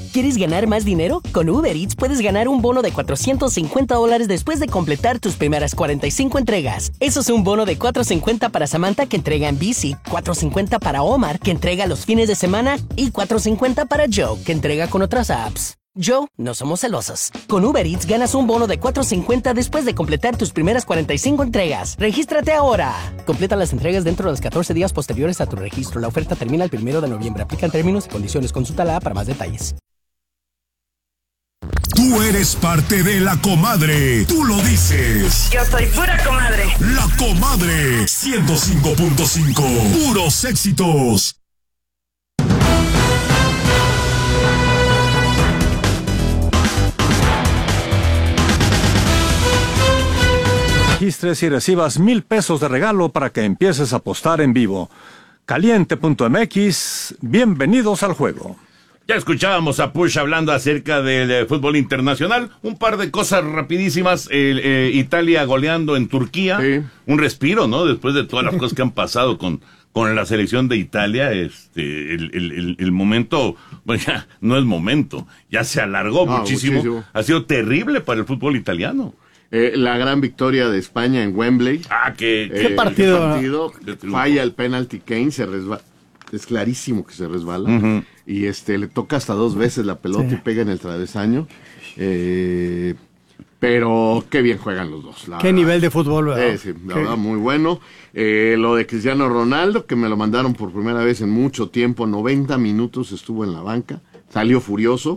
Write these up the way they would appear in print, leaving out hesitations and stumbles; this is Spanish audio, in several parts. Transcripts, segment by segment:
¿Quieres ganar más dinero? Con Uber Eats puedes ganar un bono de $450 después de completar tus primeras 45 entregas. Eso es un bono de $450 para Samantha, que entrega en bici, $450 para Omar, que entrega los fines de semana, y $450 para Joe, que entrega con otras apps. Joe, no somos celosos. Con Uber Eats ganas un bono de $450 después de completar tus primeras 45 entregas. ¡Regístrate ahora! Completa las entregas dentro de los 14 días posteriores a tu registro. La oferta termina el 1 de noviembre. Aplican términos y condiciones. Consulta la app para más detalles. Tú eres parte de La Comadre. Tú lo dices. Yo soy pura comadre. La Comadre 105.5. Puros éxitos. Registres y recibas $1,000 de regalo para que empieces a apostar en vivo. Caliente.mx, bienvenidos al juego. Ya escuchábamos a Push hablando acerca del fútbol internacional. Un par de cosas rapidísimas. Italia goleando en Turquía. Sí. Un respiro, ¿no? Después de todas las cosas que han pasado con la selección de Italia. El momento, bueno, ya no es momento. Ya se alargó muchísimo. Ha sido terrible para el fútbol italiano. La gran victoria de España en Wembley. ¿Qué partido? Falla el penalty Kane, se resbala. Es clarísimo que se resbala. Uh-huh. Y le toca hasta 2 veces la pelota y pega en el travesaño. Pero qué bien juegan los dos. Qué nivel de fútbol, ¿verdad? Sí, la verdad, muy bueno. Lo de Cristiano Ronaldo, que me lo mandaron por primera vez en mucho tiempo. 90 minutos estuvo en la banca. Salió furioso.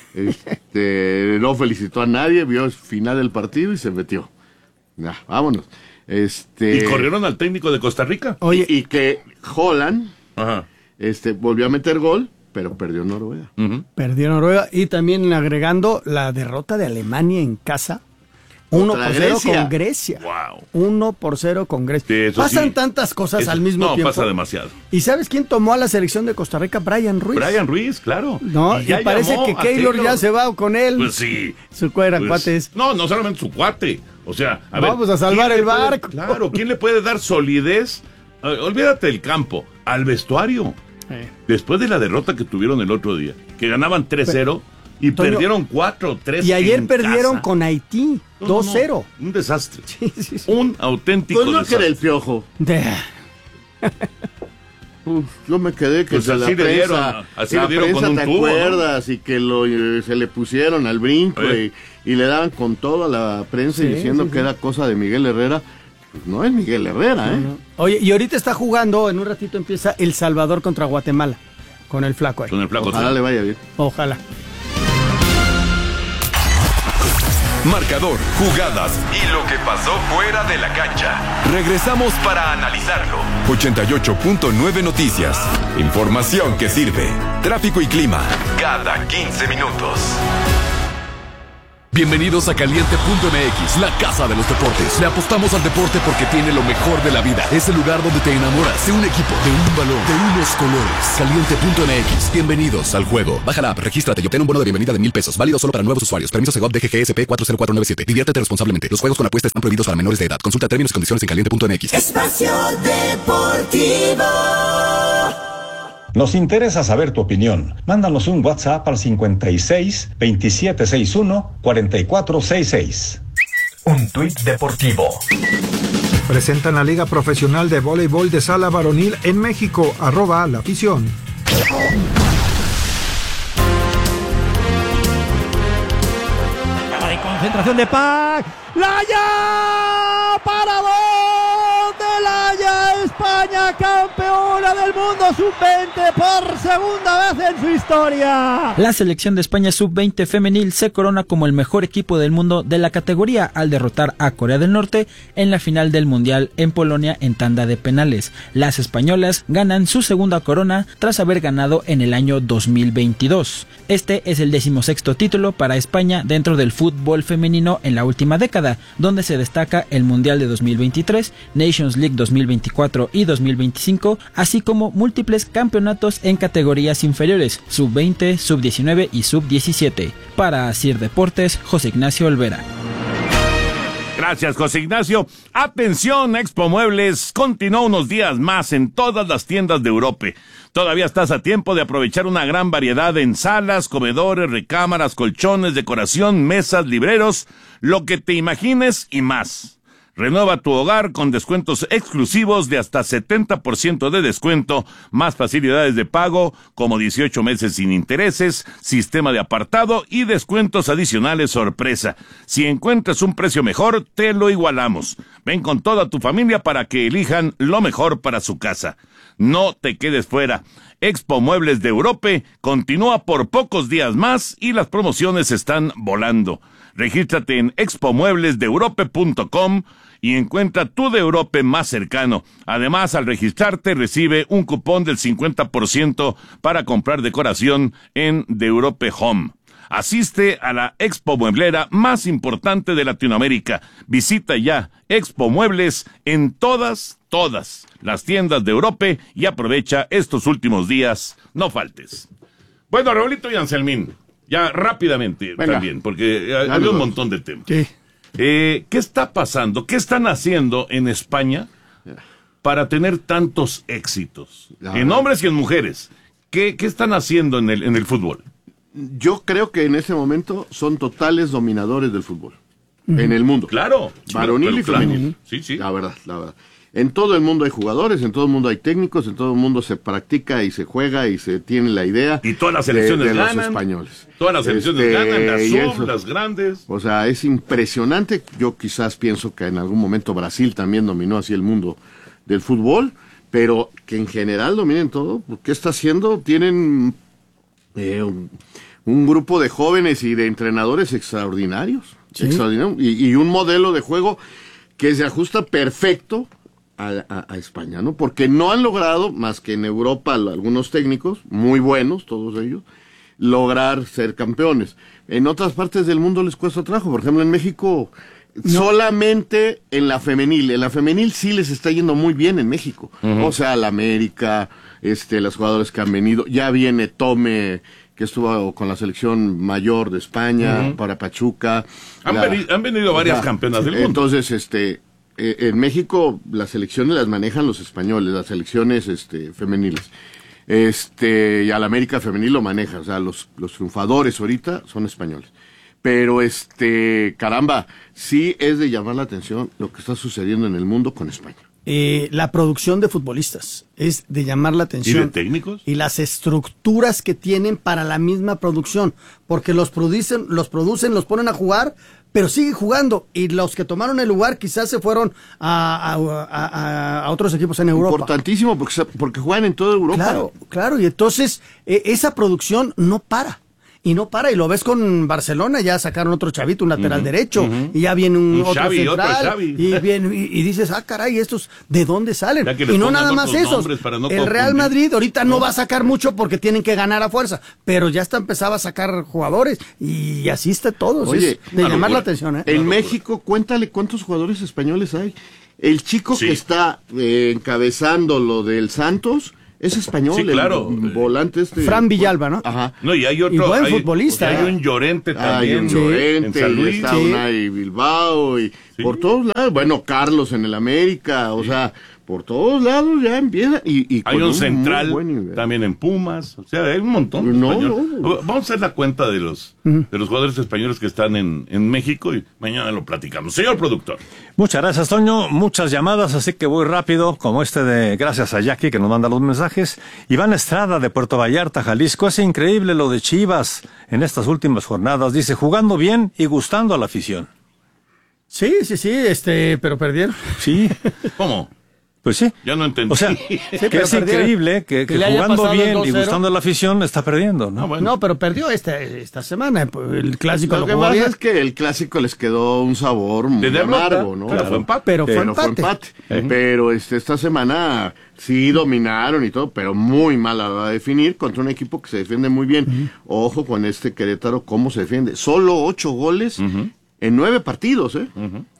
No felicitó a nadie. Vio el final del partido y se metió. Vámonos. ¿Y corrieron al técnico de Costa Rica? Oye, y que Holland volvió a meter gol, pero perdió Noruega. Uh-huh. Perdió Noruega, y también agregando la derrota de Alemania en casa. 1-0 con Grecia. Wow. 1-0 con Grecia. Pasan tantas cosas al mismo tiempo. No, pasa demasiado. ¿Y sabes quién tomó a la selección de Costa Rica? Brian Ruiz. Claro. No, y parece que Keylor ya se va con él. Pues sí. Su cuate es. No solamente su cuate. O sea, vamos a salvar el barco. Claro, ¿quién le puede dar solidez? Olvídate del campo, al vestuario. Después de la derrota que tuvieron el otro día, que ganaban 3-0 y perdieron 4-3. Y ayer perdieron casa con Haití 2-0. No, un desastre. Sí. Un auténtico desastre. Pues no que era el Piojo. Yo me quedé que pues así le dieron, con un ¿te tubo, acuerdas? ¿No? Y que se le pusieron al brinco y le daban con todo a la prensa diciendo que era cosa de Miguel Herrera. Pues no es Miguel Herrera, No. Oye, y ahorita está jugando, en un ratito empieza El Salvador contra Guatemala, con el Flaco ahí. Ojalá le vaya bien. Ojalá. Marcador, jugadas y lo que pasó fuera de la cancha. Regresamos para analizarlo. 88.9 Noticias. Información que sirve. Tráfico y clima cada 15 minutos. Bienvenidos a Caliente.mx, la casa de los deportes. Le apostamos al deporte porque tiene lo mejor de la vida. Es el lugar donde te enamoras de un equipo, de un balón, de unos colores. Caliente.mx, bienvenidos al juego. Baja la app, regístrate y obtén un bono de bienvenida de $1,000. Válido solo para nuevos usuarios. Permiso Segov DGGSP 40497. Diviértete responsablemente. Los juegos con apuestas están prohibidos para menores de edad. Consulta términos y condiciones en Caliente.mx. Espacio Deportivo. Nos interesa saber tu opinión. Mándanos un WhatsApp al 56 2761 4466. Un tuit deportivo. Presentan la Liga Profesional de Voleibol de Sala Varonil en México. @La afición. De concentración de Pac. ¡Laya! ¡Para dónde Laya! España campeona del mundo sub-20 por segunda vez en su historia. La selección de España sub-20 femenil se corona como el mejor equipo del mundo de la categoría al derrotar a Corea del Norte en la final del Mundial en Polonia en tanda de penales. Las españolas ganan su segunda corona tras haber ganado en el año 2022. Este es el 16º título para España dentro del fútbol femenino en la última década, donde se destaca el Mundial de 2023, Nations League 2024 y 2025, así como múltiples campeonatos en categorías inferiores, sub-20, sub-19 y sub-17. Para Asir Deportes, José Ignacio Olvera. Gracias, José Ignacio. Atención, Expo Muebles continúa unos días más en todas las tiendas de Europa. Todavía estás a tiempo de aprovechar una gran variedad en salas, comedores, recámaras, colchones, decoración, mesas, libreros, lo que te imagines y más. Renueva tu hogar con descuentos exclusivos de hasta 70% de descuento, más facilidades de pago como 18 meses sin intereses, sistema de apartado y descuentos adicionales sorpresa. Si encuentras un precio mejor, te lo igualamos. Ven con toda tu familia para que elijan lo mejor para su casa. No te quedes fuera. Expo Muebles de Europa continúa por pocos días más y las promociones están volando. Regístrate en expomueblesdeeurope.com y encuentra tu de Europa más cercano. Además, al registrarte, recibe un cupón del 50% para comprar decoración en The Europe Home. Asiste a la expo mueblera más importante de Latinoamérica. Visita ya Expo Muebles en todas las tiendas de Europa y aprovecha estos últimos días. No faltes. Bueno, Raulito y Anselmín, ya rápidamente también, porque hay un montón de temas. Sí. ¿Qué está pasando? ¿Qué están haciendo en España para tener tantos éxitos? En hombres y en mujeres. ¿Qué están haciendo en el fútbol? Yo creo que en este momento son totales dominadores del fútbol. En el mundo. Claro. Varonil y femenil. Sí. La verdad. En todo el mundo hay jugadores, en todo el mundo hay técnicos, en todo el mundo se practica y se juega y se tiene la idea. Y todas las selecciones ganan. Los españoles. Todas las selecciones ganan, las sub, las grandes. O sea, es impresionante. Yo quizás pienso que en algún momento Brasil también dominó así el mundo del fútbol, pero que en general dominen todo. ¿Qué está haciendo? Tienen un grupo de jóvenes y de entrenadores extraordinarios. ¿Sí? Y un modelo de juego que se ajusta perfecto a España, ¿no? Porque no han logrado, más que en Europa algunos técnicos, muy buenos todos ellos, lograr ser campeones. En otras partes del mundo les cuesta trabajo. Por ejemplo, en México, solamente en la femenil. En la femenil sí les está yendo muy bien en México. O sea, la América, los jugadores que han venido. Ya viene Tome, que estuvo con la selección mayor de España, para Pachuca. Han venido varias campeonas del mundo. Entonces, en México las selecciones las manejan los españoles, las selecciones femeniles. Y al América femenil lo maneja, o sea, los triunfadores ahorita son españoles. Pero caramba, sí es de llamar la atención lo que está sucediendo en el mundo con España. La producción de futbolistas es de llamar la atención. ¿Y de técnicos? Y las estructuras que tienen para la misma producción, porque los producen, los ponen a jugar, pero siguen jugando, y los que tomaron el lugar quizás se fueron a otros equipos en Europa. Importantísimo, porque juegan en toda Europa. Claro, y entonces esa producción no para. Y lo ves con Barcelona, ya sacaron otro chavito, un lateral derecho, y ya viene un otro Xavi, central, y dices, caray, ¿estos de dónde salen? Y no nada más esos, el Real Madrid ahorita no va a sacar mucho porque tienen que ganar a fuerza, pero ya empezaba a sacar jugadores, y así está todo. Oye, es de llamar la atención. En México, cuéntale cuántos jugadores españoles hay. El chico que está encabezando lo del Santos es español, sí, claro. El volante Fran Villalba, ¿no? Ajá. No, y hay otro. Y buen futbolista. Hay un Llorente también. Hay un Llorente, en San Luis. Está Unai Bilbao, y por todos lados. Bueno, Carlos en el América, o sea, por todos lados ya empieza. Y hay un central también en Pumas. O sea, hay un montón. Vamos a hacer la cuenta de los jugadores españoles que están en México y mañana lo platicamos. Señor productor. Muchas gracias, Toño. Muchas llamadas, así que voy rápido, como gracias a Jackie que nos manda los mensajes. Iván Estrada de Puerto Vallarta, Jalisco. Es increíble lo de Chivas en estas últimas jornadas. Dice, jugando bien y gustando a la afición. Sí, pero perdieron. Sí. ¿Cómo? Pues sí. Ya no entendí. O sea, que es increíble que jugando bien y gustando a la afición está perdiendo, ¿no? No, pero perdió esta semana. El clásico lo que pasa es que el clásico les quedó un sabor muy amargo, ¿no? Claro, fue empate. Pero fue empate. Pero esta semana sí dominaron y todo, pero muy mal a la hora de definir contra un equipo que se defiende muy bien. Ojo con Querétaro, cómo se defiende. Solo 8 goles en 9 partidos,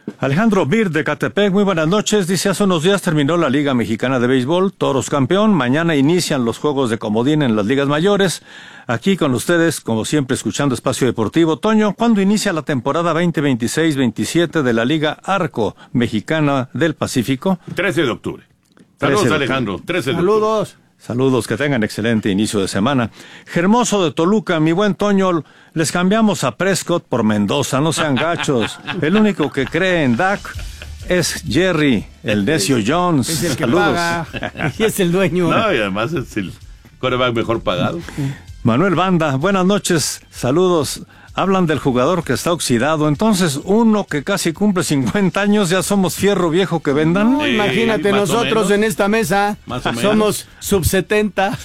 Alejandro Bir de Catepec, muy buenas noches. Dice, hace unos días terminó la Liga Mexicana de Béisbol, Toros campeón. Mañana inician los juegos de comodín en las ligas mayores. Aquí con ustedes, como siempre, escuchando Espacio Deportivo. Toño, ¿cuándo inicia la temporada 2026-27 de la Liga Arco Mexicana del Pacífico? 13 de octubre. Saludos, Alejandro. 13 de Saludos. octubre. Saludos, que tengan excelente inicio de semana. Hermoso de Toluca, mi buen Toño, les cambiamos a Prescott por Mendoza, no sean gachos. El único que cree en Dak es Jerry, el necio Jones. Es el que Saludos. paga y es el dueño. No, y además es el quarterback mejor pagado. Manuel Banda, buenas noches, saludos. Hablan del jugador que está oxidado, entonces uno que casi cumple 50 años, ¿ya somos fierro viejo que vendan? No, imagínate, nosotros en esta mesa somos sub-70.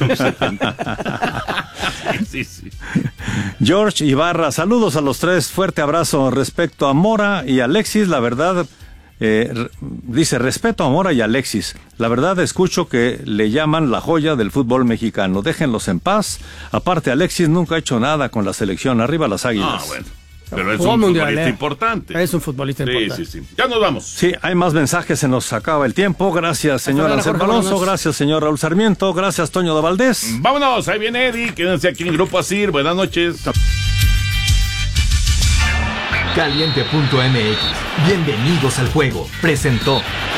Sí, sí. George Ibarra, saludos a los tres, fuerte abrazo. Respecto a Mora y Alexis, la verdad, dice, respeto a Mora y Alexis, la verdad escucho que le llaman la joya del fútbol mexicano, déjenlos en paz. Aparte, Alexis nunca ha hecho nada con la selección, arriba las Águilas. Ah, bueno. Pero es un futbolista importante. Es un futbolista importante. Sí. Ya nos vamos. Sí, hay más mensajes, se nos acaba el tiempo. Gracias, señor Anselmo Alonso. Gracias, señor Raúl Sarmiento. Gracias, Toño de Valdés. Vámonos, ahí viene Eddie. Quédense aquí en Grupo Asir. Buenas noches. Caliente.mx. Bienvenidos al juego. Presentó.